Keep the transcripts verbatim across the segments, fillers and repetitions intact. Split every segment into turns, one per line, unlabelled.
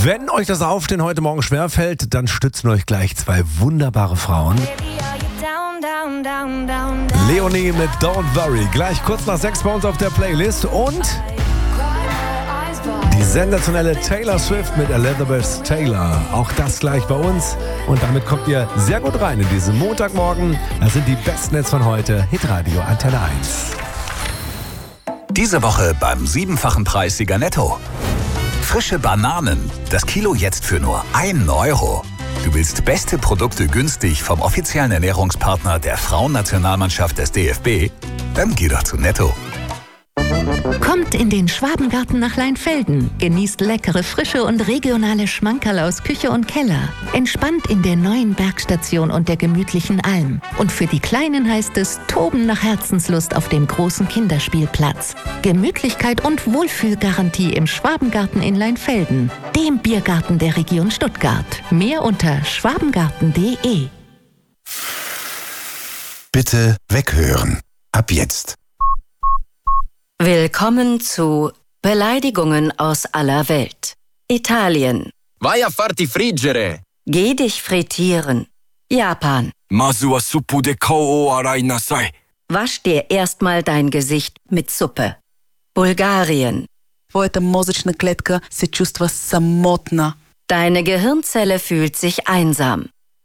Wenn euch das Aufstehen heute Morgen schwerfällt, dann stützen euch gleich zwei wunderbare Frauen. Leonie mit Don't Worry, gleich kurz nach sechs bei uns auf der Playlist. Und die sensationelle Taylor Swift mit Elizabeth Taylor. Auch das gleich bei uns. Und damit kommt ihr sehr gut rein in diesen Montagmorgen. Das sind die besten Hits von heute. Hitradio Antenne eins.
Diese Woche beim siebenfachen Preissieger Netto. Frische Bananen. Das Kilo jetzt für nur einen Euro. Du willst beste Produkte günstig vom offiziellen Ernährungspartner der Frauennationalmannschaft des D F B? Dann geh doch zu Netto.
Kommt in den Schwabengarten nach Leinfelden. Genießt leckere, frische und regionale Schmankerl aus Küche und Keller. Entspannt in der neuen Bergstation und der gemütlichen Alm. Und für die Kleinen heißt es Toben nach Herzenslust auf dem großen Kinderspielplatz. Gemütlichkeit und Wohlfühlgarantie im Schwabengarten in Leinfelden. Dem Biergarten der Region Stuttgart. Mehr unter schwabengarten punkt de.
Bitte weghören. Ab jetzt.
Willkommen zu Beleidigungen aus aller Welt. Italien.
Vai a farti friggere.
Geh dich frittieren. Japan.
Masu wa suppu de kou o arai nasai.
Wasch dir erstmal dein Gesicht mit Suppe. Bulgarien.
Твоята мозъчна клетка се чувства самотна.
Deine Gehirnzelle fühlt sich einsam.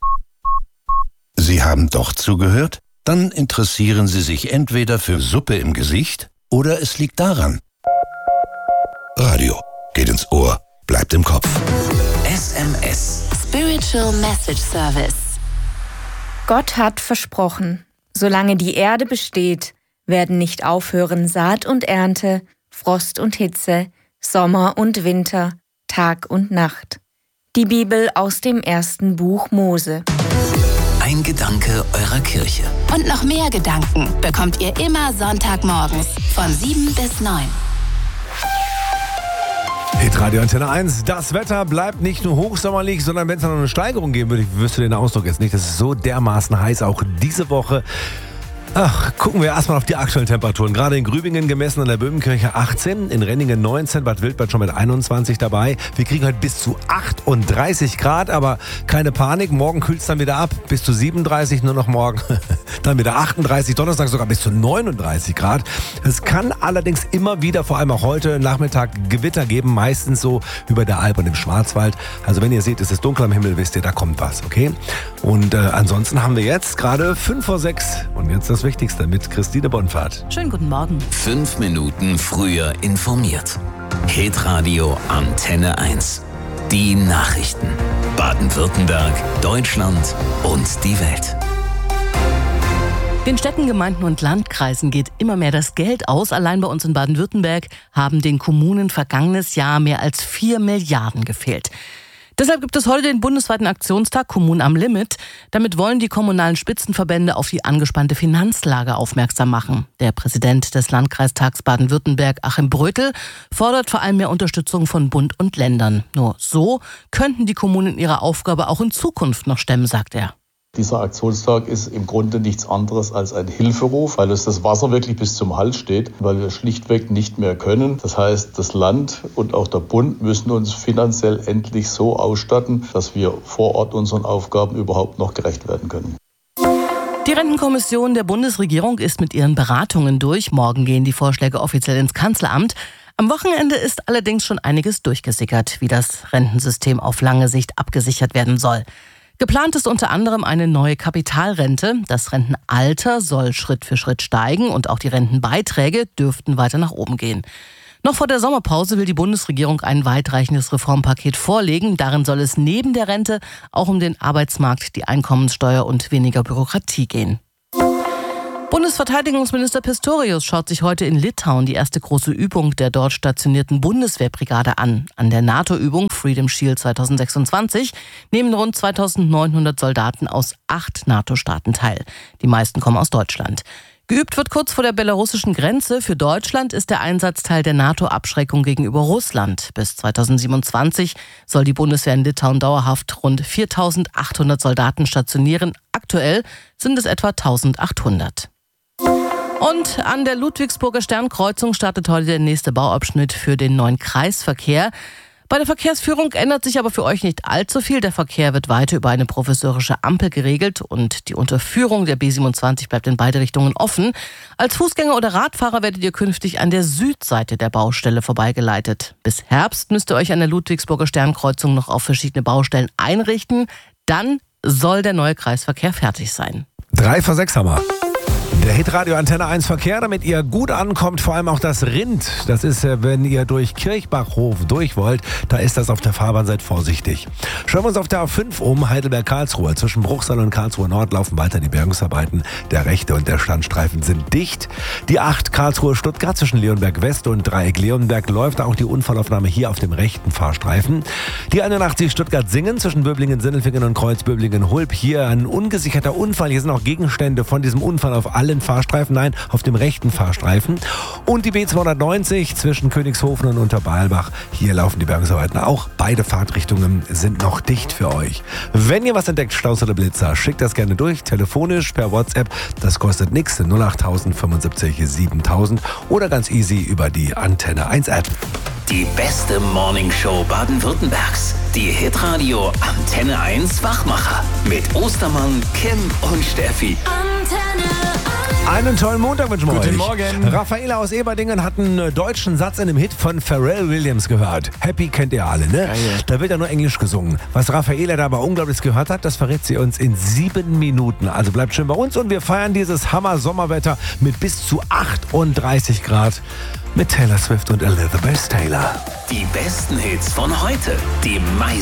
Sie haben doch zugehört? Dann interessieren Sie sich entweder für Suppe im Gesicht oder es liegt daran. Radio geht ins Ohr, bleibt im Kopf.
S M S.
Spiritual Message Service.
Gott hat versprochen, solange die Erde besteht, werden nicht aufhören Saat und Ernte, Frost und Hitze, Sommer und Winter, Tag und Nacht. Die Bibel aus dem ersten Buch Mose.
Ein Gedanke eurer Kirche.
Und noch mehr Gedanken bekommt ihr immer Sonntagmorgens von sieben bis neun.
Hitradio Antenne eins. Das Wetter bleibt nicht nur hochsommerlich, sondern wenn es noch eine Steigerung geben würde, ich wüsste den Ausdruck jetzt nicht, das ist so dermaßen heiß, auch diese Woche. Ach, gucken wir erstmal auf die aktuellen Temperaturen. Gerade in Grübingen gemessen an der Böhmenkirche achtzehn, in Renningen neunzehn, Bad Wildbad schon mit einundzwanzig dabei. Wir kriegen heute bis zu achtunddreißig Grad, aber keine Panik. Morgen kühlt es dann wieder ab, bis zu siebenunddreißig, nur noch morgen. Dann wieder achtunddreißig, Donnerstag sogar bis zu neununddreißig Grad. Es kann allerdings immer wieder, vor allem auch heute Nachmittag, Gewitter geben, meistens so über der Alp und im Schwarzwald. Also wenn ihr seht, es ist dunkel am Himmel, wisst ihr, da kommt was, okay? Und äh, ansonsten haben wir jetzt gerade fünf vor sechs und jetzt das Wichtigste mit Christine Bonfahrt.
Schönen guten Morgen.
Fünf Minuten früher informiert. Hitradio Antenne eins. Die Nachrichten. Baden-Württemberg, Deutschland und die Welt.
Den Städten, Gemeinden und Landkreisen geht immer mehr das Geld aus. Allein bei uns in Baden-Württemberg haben den Kommunen vergangenes Jahr mehr als vier Milliarden gefehlt. Deshalb gibt es heute den bundesweiten Aktionstag Kommunen am Limit. Damit wollen die kommunalen Spitzenverbände auf die angespannte Finanzlage aufmerksam machen. Der Präsident des Landkreistags Baden-Württemberg, Achim Brötel, fordert vor allem mehr Unterstützung von Bund und Ländern. Nur so könnten die Kommunen ihre Aufgabe auch in Zukunft noch stemmen, sagt er.
Dieser Aktionstag ist im Grunde nichts anderes als ein Hilferuf, weil es das Wasser wirklich bis zum Hals steht, weil wir schlichtweg nicht mehr können. Das heißt, das Land und auch der Bund müssen uns finanziell endlich so ausstatten, dass wir vor Ort unseren Aufgaben überhaupt noch gerecht werden können.
Die Rentenkommission der Bundesregierung ist mit ihren Beratungen durch. Morgen gehen die Vorschläge offiziell ins Kanzleramt. Am Wochenende ist allerdings schon einiges durchgesickert, wie das Rentensystem auf lange Sicht abgesichert werden soll. Geplant ist unter anderem eine neue Kapitalrente. Das Rentenalter soll Schritt für Schritt steigen und auch die Rentenbeiträge dürften weiter nach oben gehen. Noch vor der Sommerpause will die Bundesregierung ein weitreichendes Reformpaket vorlegen. Darin soll es neben der Rente auch um den Arbeitsmarkt, die Einkommenssteuer und weniger Bürokratie gehen. Bundesverteidigungsminister Pistorius schaut sich heute in Litauen die erste große Übung der dort stationierten Bundeswehrbrigade an. An der NATO-Übung Freedom Shield zweitausendsechsundzwanzig nehmen rund zweitausendneunhundert Soldaten aus acht NATO-Staaten teil. Die meisten kommen aus Deutschland. Geübt wird kurz vor der belarussischen Grenze. Für Deutschland ist der Einsatz Teil der NATO-Abschreckung gegenüber Russland. Bis zweitausendsiebenundzwanzig soll die Bundeswehr in Litauen dauerhaft rund viertausendachthundert Soldaten stationieren. Aktuell sind es etwa eintausendachthundert. Und an der Ludwigsburger Sternkreuzung startet heute der nächste Bauabschnitt für den neuen Kreisverkehr. Bei der Verkehrsführung ändert sich aber für euch nicht allzu viel. Der Verkehr wird weiter über eine provisorische Ampel geregelt und die Unterführung der B siebenundzwanzig bleibt in beide Richtungen offen. Als Fußgänger oder Radfahrer werdet ihr künftig an der Südseite der Baustelle vorbeigeleitet. Bis Herbst müsst ihr euch an der Ludwigsburger Sternkreuzung noch auf verschiedene Baustellen einrichten. Dann soll der neue Kreisverkehr fertig sein.
Drei vor sechs haben wir. Der Hitradio Antenne eins Verkehr, damit ihr gut ankommt, vor allem auch das Rind. Das ist, wenn ihr durch Kirchbachhof durch wollt, da ist das auf der Fahrbahn, seid vorsichtig. Schauen wir uns auf der A fünf um, Heidelberg-Karlsruhe. Zwischen Bruchsal und Karlsruhe Nord laufen weiter die Bergungsarbeiten. Der rechte und der Standstreifen sind dicht. Die acht Karlsruhe-Stuttgart zwischen Leonberg West und Dreieck Leonberg läuft auch die Unfallaufnahme hier auf dem rechten Fahrstreifen. Die einundachtzig Stuttgart-Singen zwischen Böblingen-Sindelfingen und Kreuz-Böblingen-Hulp. Hier ein ungesicherter Unfall. Hier sind auch Gegenstände von diesem Unfall auf allen Fahrstreifen, nein, auf dem rechten Fahrstreifen. Und die B zweihundertneunzig zwischen Königshofen und Unterbalbach. Hier laufen die Bergungsarbeiten auch. Beide Fahrtrichtungen sind noch dicht für euch. Wenn ihr was entdeckt, Staus oder Blitzer, schickt das gerne durch, telefonisch, per WhatsApp. Das kostet nichts, null acht fünfundsiebzig siebentausend oder ganz easy über die Antenne eins App.
Die beste Morningshow Baden-Württembergs. Die Hitradio Antenne eins Wachmacher. Mit Ostermann, Kim und Steffi.
Antenne
Einen tollen Montag wünschen wir euch.
Guten Morgen.
Raffaela aus Eberdingen hat einen deutschen Satz in einem Hit von Pharrell Williams gehört. Happy kennt ihr alle, ne?
Geil.
Da wird ja nur Englisch gesungen. Was Raffaela da aber unglaublich gehört hat, das verrät sie uns in sieben Minuten. Also bleibt schön bei uns und wir feiern dieses Hammer-Sommerwetter mit bis zu achtunddreißig Grad mit Taylor Swift und Elizabeth Taylor.
Die besten Hits von heute. Die meisten